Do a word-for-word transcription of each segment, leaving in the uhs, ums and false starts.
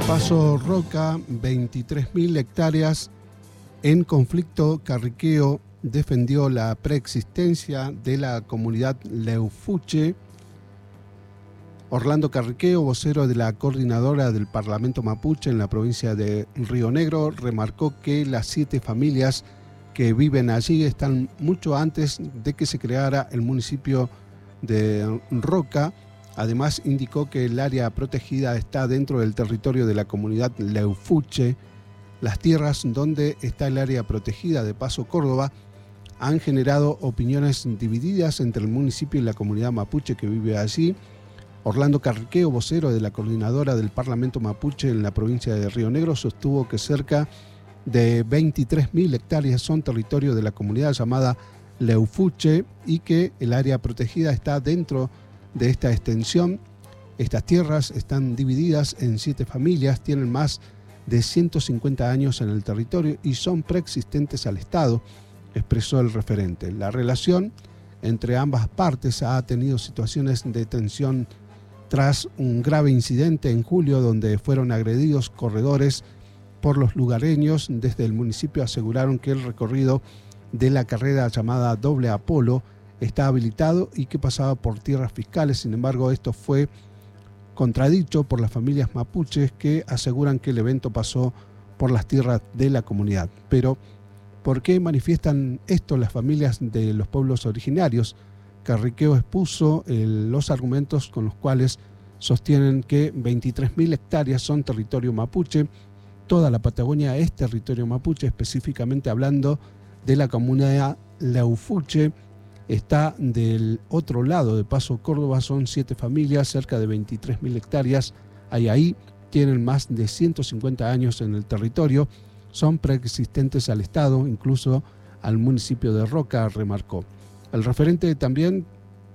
Paso Roca, veintitrés mil hectáreas en conflicto. Carriqueo defendió la preexistencia de la comunidad Leufuche. Orlando Carriqueo, vocero de la coordinadora del Parlamento Mapuche en la provincia de Río Negro, remarcó que las siete familias que viven allí están mucho antes de que se creara el municipio de Roca. Además, indicó que el área protegida está dentro del territorio de la comunidad Leufuche. Las tierras donde está el área protegida de Paso Córdoba han generado opiniones divididas entre el municipio y la comunidad mapuche que vive allí. Orlando Carriqueo, vocero de la coordinadora del Parlamento Mapuche en la provincia de Río Negro, sostuvo que cerca de veintitrés mil hectáreas son territorio de la comunidad llamada Leufuche y que el área protegida está dentro de esta extensión. Estas tierras están divididas en siete familias, tienen más de ciento cincuenta años en el territorio y son preexistentes al Estado, expresó el referente. La relación entre ambas partes ha tenido situaciones de tensión tras un grave incidente en julio donde fueron agredidos corredores por los lugareños. Desde el municipio aseguraron que el recorrido de la carrera llamada Doble Apolo está habilitado y que pasaba por tierras fiscales. Sin embargo, esto fue contradicho por las familias mapuches que aseguran que el evento pasó por las tierras de la comunidad. Pero, ¿por qué manifiestan esto las familias de los pueblos originarios? Carriqueo expuso el, los argumentos con los cuales sostienen que veintitrés mil hectáreas son territorio mapuche. Toda la Patagonia es territorio mapuche, específicamente hablando de la comunidad Leufuche. Está del otro lado de Paso Córdoba, son siete familias, cerca de veintitrés mil hectáreas. Hay ahí, tienen más de ciento cincuenta años en el territorio, son preexistentes al Estado, incluso al municipio de Roca, remarcó. El referente también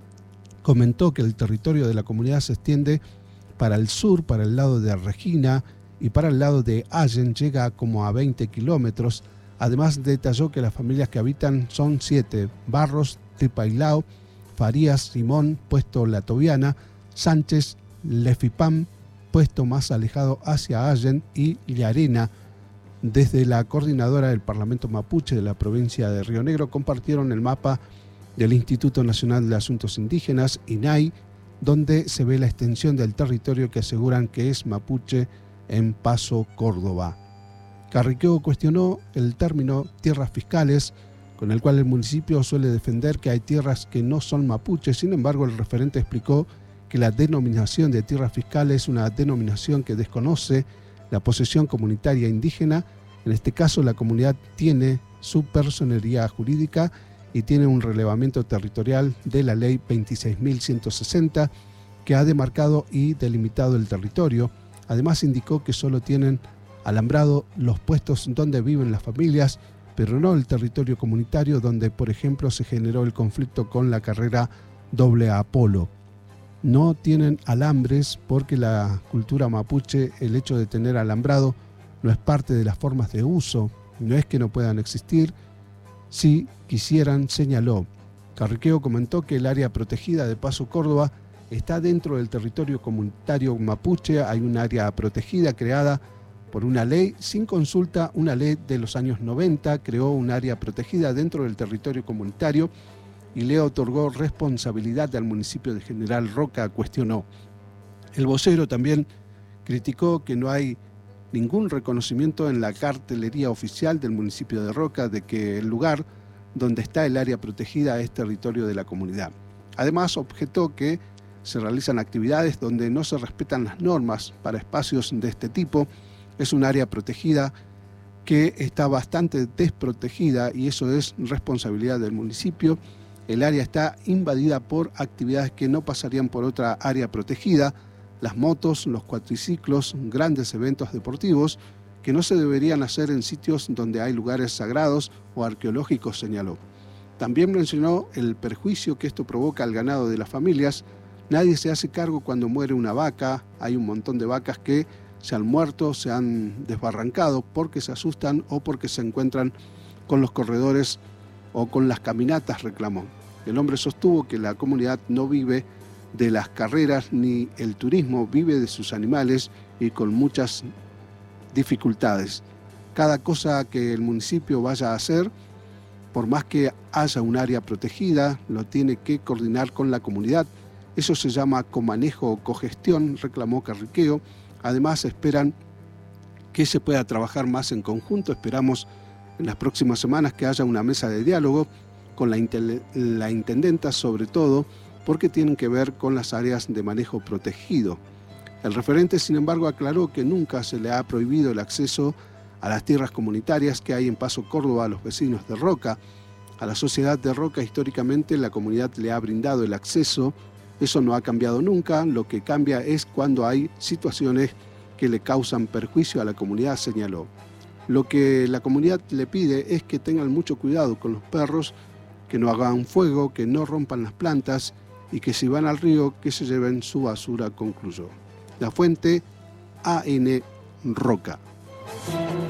comentó que el territorio de la comunidad se extiende para el sur, para el lado de Regina y para el lado de Allen, llega como a veinte kilómetros. Además, detalló que las familias que habitan son siete: Barros, Tripailao, Farías, Simón, puesto La Tobiana, Sánchez, Lefipam, puesto más alejado hacia Allen, y Llarena. Desde la coordinadora del Parlamento Mapuche de la provincia de Río Negro compartieron el mapa del Instituto Nacional de Asuntos Indígenas, I N A I, donde se ve la extensión del territorio que aseguran que es mapuche en Paso Córdoba. Carriqueo cuestionó el término tierras fiscales, con el cual el municipio suele defender que hay tierras que no son mapuches. Sin embargo, el referente explicó que la denominación de tierra fiscal es una denominación que desconoce la posesión comunitaria indígena. En este caso, la comunidad tiene su personería jurídica y tiene un relevamiento territorial de la ley veintiséis mil ciento sesenta, que ha demarcado y delimitado el territorio. Además, indicó que solo tienen alambrado los puestos donde viven las familias, pero no el territorio comunitario donde, por ejemplo, se generó el conflicto con la carrera Doble Apolo. No tienen alambres porque la cultura mapuche, el hecho de tener alambrado, no es parte de las formas de uso. No es que no puedan existir, si quisieran, señaló. Carriqueo comentó que el área protegida de Paso Córdoba está dentro del territorio comunitario mapuche. Hay un área protegida creada por una ley sin consulta, una ley de los años noventa, creó un área protegida dentro del territorio comunitario y le otorgó responsabilidad al municipio de General Roca, cuestionó. El vocero también criticó que no hay ningún reconocimiento en la cartelería oficial del municipio de Roca de que el lugar donde está el área protegida es territorio de la comunidad. Además, objetó que se realizan actividades donde no se respetan las normas para espacios de este tipo. Es un área protegida que está bastante desprotegida y eso es responsabilidad del municipio. El área está invadida por actividades que no pasarían por otra área protegida, las motos, los cuatriciclos, grandes eventos deportivos que no se deberían hacer en sitios donde hay lugares sagrados o arqueológicos, señaló. También mencionó el perjuicio que esto provoca al ganado de las familias. Nadie se hace cargo cuando muere una vaca. Hay un montón de vacas que se han muerto, se han desbarrancado porque se asustan o porque se encuentran con los corredores o con las caminatas, reclamó. El hombre sostuvo que la comunidad no vive de las carreras ni el turismo, vive de sus animales y con muchas dificultades. Cada cosa que el municipio vaya a hacer, por más que haya un área protegida, lo tiene que coordinar con la comunidad. Eso se llama comanejo o cogestión, reclamó Carriqueo. Además, esperan que se pueda trabajar más en conjunto. Esperamos en las próximas semanas que haya una mesa de diálogo con la, la intendenta, sobre todo porque tienen que ver con las áreas de manejo protegido. El referente, sin embargo, aclaró que nunca se le ha prohibido el acceso a las tierras comunitarias que hay en Paso Córdoba a los vecinos de Roca. A la sociedad de Roca, históricamente, la comunidad le ha brindado el acceso. Eso no ha cambiado nunca. Lo que cambia es cuando hay situaciones que le causan perjuicio a la comunidad, señaló. Lo que la comunidad le pide es que tengan mucho cuidado con los perros, que no hagan fuego, que no rompan las plantas y que si van al río, que se lleven su basura, concluyó. La fuente A N Roca.